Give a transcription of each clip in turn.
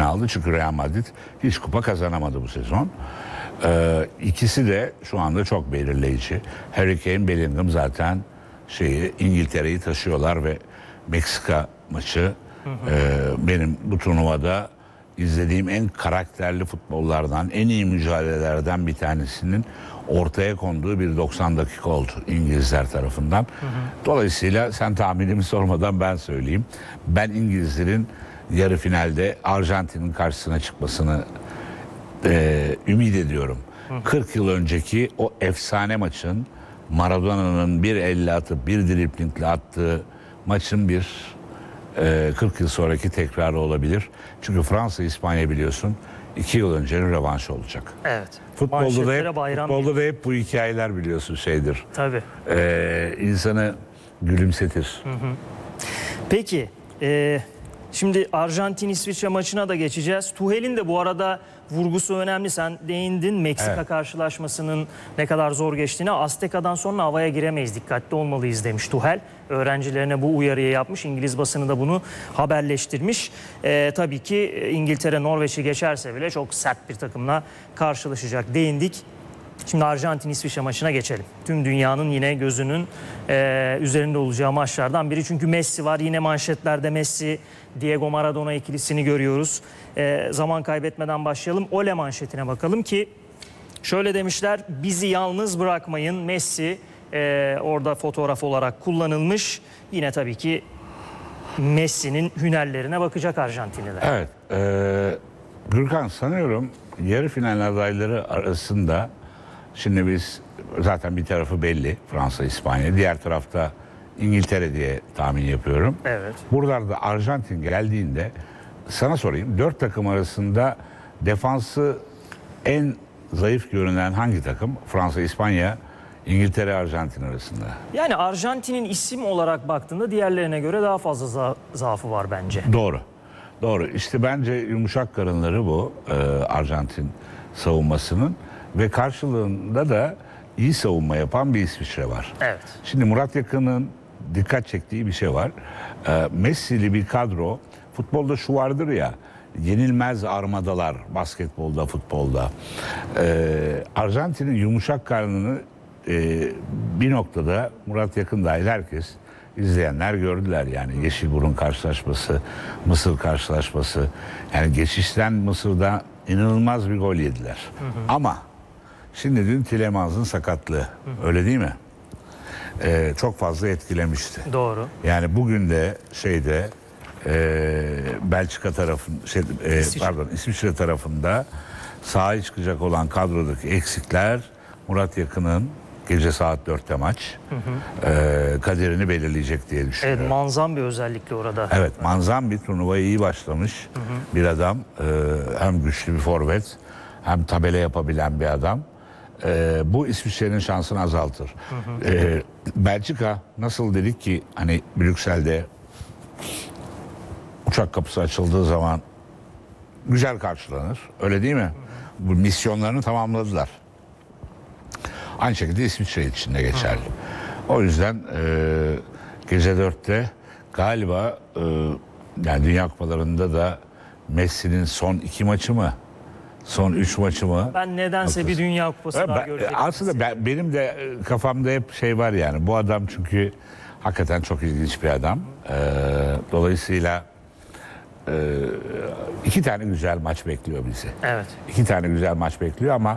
ismini aldı. Çünkü Real Madrid hiç kupa kazanamadı bu sezon. İkisi de şu anda çok belirleyici. Harry Kane, Bellingham zaten İngiltere'yi taşıyorlar ve Meksika maçı benim bu turnuvada izlediğim en karakterli futbollardan, en iyi mücadelelerden bir tanesinin ortaya konduğu bir 90 dakika oldu İngilizler tarafından. Dolayısıyla sen tahminimi sormadan ben söyleyeyim. Ben İngilizlerin yarı finalde Arjantin'in karşısına çıkmasını ümit ediyorum. 40 yıl önceki o efsane maçın, Maradona'nın bir elle atıp bir driblingle attığı maçın 40 yıl sonraki tekrarı olabilir. Çünkü Fransa, İspanya biliyorsun 2 yıl öncenin rövanşı olacak. Evet. Futbolda da hep bu hikayeler biliyorsun şeydir. Tabii. İnsanı gülümsetir. Peki, şimdi Arjantin-İsviçre maçına da geçeceğiz. Tuchel'in de bu arada vurgusu önemli. Sen değindin Meksika karşılaşmasının ne kadar zor geçtiğine. Azteka'dan sonra havaya giremeyiz, dikkatli olmalıyız demiş Tuchel. Öğrencilerine bu uyarıyı yapmış. İngiliz basını da bunu haberleştirmiş. Tabii ki İngiltere Norveç'i geçerse bile çok sert bir takımla karşılaşacak değindik. Şimdi Arjantin-İsviçre maçına geçelim. Tüm dünyanın yine gözünün üzerinde olacağı maçlardan biri. Çünkü Messi var. Yine manşetlerde Messi, Diego Maradona ikilisini görüyoruz. Zaman kaybetmeden başlayalım. Ole manşetine bakalım ki şöyle demişler: bizi yalnız bırakmayın. Messi orada fotoğraf olarak kullanılmış. Yine tabii ki Messi'nin hünerlerine bakacak Arjantinliler. Evet. Gürkan, sanıyorum yarı final adayları arasında şimdi biz zaten bir tarafı belli, Fransa, İspanya. Diğer tarafta İngiltere diye tahmin yapıyorum. Evet. Burada da Arjantin geldiğinde sana sorayım, 4 takım arasında defansı en zayıf görünen hangi takım? Fransa, İspanya, İngiltere, Arjantin arasında. Yani Arjantin'in isim olarak baktığında diğerlerine göre daha fazla zaafı var bence. Doğru. Doğru. İşte bence yumuşak karınları bu Arjantin savunmasının ve karşılığında da iyi savunma yapan bir İsviçre var. Evet. Şimdi Murat Yakın'ın dikkat çektiği bir şey var. Messi'li bir kadro. Futbolda şu vardır ya, yenilmez armadalar basketbolda, futbolda. Arjantin'in yumuşak karnını bir noktada Murat Yakın dahil herkes, izleyenler gördüler yani. Yeşilburun karşılaşması, Mısır karşılaşması. Yani geçişten Mısır'da inanılmaz bir gol yediler. Ama şimdi dün Tielemans'ın sakatlığı, öyle değil mi? Çok fazla etkilemişti. Doğru. Yani bugün de Belçika İsviçre tarafında sahaya çıkacak olan kadrodaki eksikler Murat Yakın'ın gece saat 4'te maç kaderini belirleyecek diye düşünüyorum. Evet, Manzambi özellikle orada. Evet, Manzambi turnuvaya iyi başlamış bir adam. Hem güçlü bir forvet hem tabela yapabilen bir adam. Bu İsviçre'nin şansını azaltır. Belçika nasıl dedik ki hani Brüksel'de uçak kapısı açıldığı zaman güzel karşılanır. Öyle değil mi? Bu misyonlarını tamamladılar. Aynı şekilde İsviçre için de geçerli. O yüzden gece 4'te galiba yani Dünya Kupalarında da Messi'nin son 2 maçı mı? Son 3 maçı mı? Ben nedense bir Dünya Kupası daha görecek. Aslında benim de kafamda hep şey var yani. Bu adam çünkü hakikaten çok ilginç bir adam. Dolayısıyla 2 tane güzel maç bekliyor bizi. Evet. 2 tane güzel maç bekliyor ama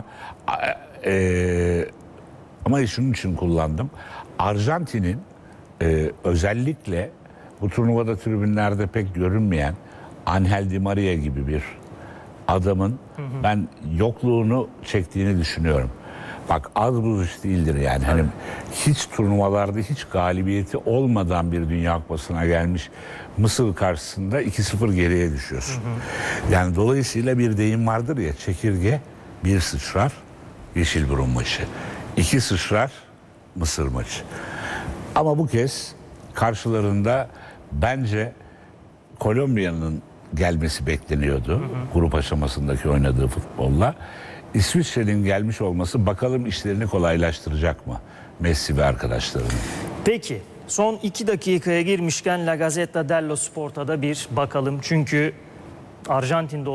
şunun için kullandım. Arjantin'in özellikle bu turnuvada tribünlerde pek görünmeyen Angel Di Maria gibi bir adamın ben yokluğunu çektiğini düşünüyorum. Bak, az buz iş değildir yani. Hani hiç turnuvalarda hiç galibiyeti olmadan bir Dünya Kupası'na gelmiş Mısır karşısında 2-0 geriye düşüyorsun. Yani dolayısıyla bir deyim vardır ya, çekirge bir sıçrar Yeşilburun maçı. 2 sıçrar Mısır maçı. Ama bu kez karşılarında bence Kolombiya'nın gelmesi bekleniyordu. Grup aşamasındaki oynadığı futbolla. İsviçre'nin gelmiş olması bakalım işlerini kolaylaştıracak mı Messi ve arkadaşlarının? Peki, son 2 dakikaya girmişken La Gazzetta dello Sport'a da bir bakalım. Çünkü Arjantin'de